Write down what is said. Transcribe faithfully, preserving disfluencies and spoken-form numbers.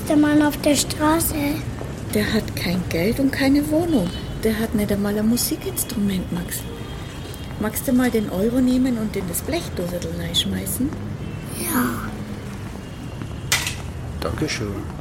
ärmste Mann auf der Straße. Der hat kein Geld und keine Wohnung. Der hat nicht einmal ein Musikinstrument, Max. Magst du mal den Euro nehmen und in das Blechdosel reinschmeißen? Ja. Dankeschön.